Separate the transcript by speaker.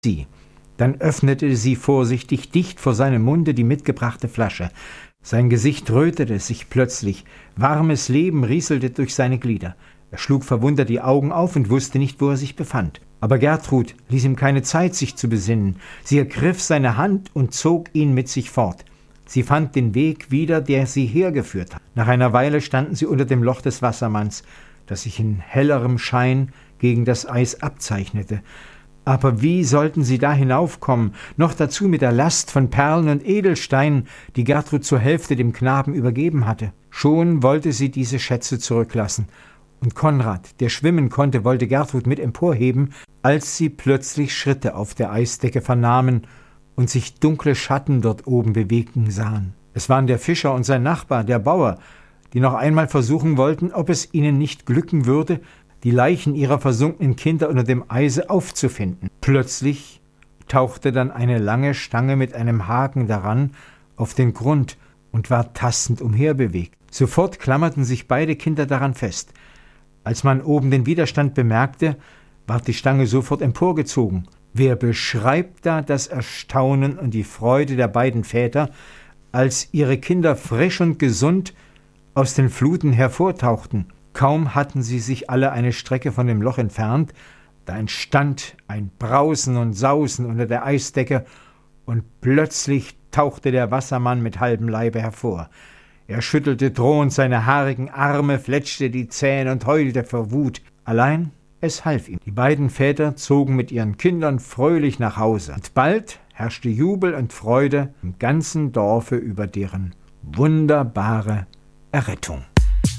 Speaker 1: sie. Dann öffnete sie vorsichtig dicht vor seinem Munde die mitgebrachte Flasche. Sein Gesicht rötete sich plötzlich, warmes Leben rieselte durch seine Glieder. Er schlug verwundert die Augen auf und wusste nicht, wo er sich befand. Aber Gertrud ließ ihm keine Zeit, sich zu besinnen. Sie ergriff seine Hand und zog ihn mit sich fort. Sie fand den Weg wieder, der sie hergeführt hat. Nach einer Weile standen sie unter dem Loch des Wassermanns, das sich in hellerem Schein gegen das Eis abzeichnete. Aber wie sollten sie da hinaufkommen, noch dazu mit der Last von Perlen und Edelsteinen, die Gertrud zur Hälfte dem Knaben übergeben hatte? Schon wollte sie diese Schätze zurücklassen, und Konrad, der schwimmen konnte, wollte Gertrud mit emporheben, als sie plötzlich Schritte auf der Eisdecke vernahmen und sich dunkle Schatten dort oben bewegen sahen. Es waren der Fischer und sein Nachbar, der Bauer, die noch einmal versuchen wollten, ob es ihnen nicht glücken würde, die Leichen ihrer versunkenen Kinder unter dem Eise aufzufinden. Plötzlich tauchte dann eine lange Stange mit einem Haken daran auf den Grund und war tastend umherbewegt. Sofort klammerten sich beide Kinder daran fest. Als man oben den Widerstand bemerkte, ward die Stange sofort emporgezogen. Wer beschreibt da das Erstaunen und die Freude der beiden Väter, als ihre Kinder frisch und gesund aus den Fluten hervortauchten? Kaum hatten sie sich alle eine Strecke von dem Loch entfernt, da entstand ein Brausen und Sausen unter der Eisdecke, und plötzlich tauchte der Wassermann mit halbem Leibe hervor. Er schüttelte drohend seine haarigen Arme, fletschte die Zähne und heulte vor Wut. Allein es half ihm. Die beiden Väter zogen mit ihren Kindern fröhlich nach Hause. Und bald herrschte Jubel und Freude im ganzen Dorfe über deren wunderbare Errettung.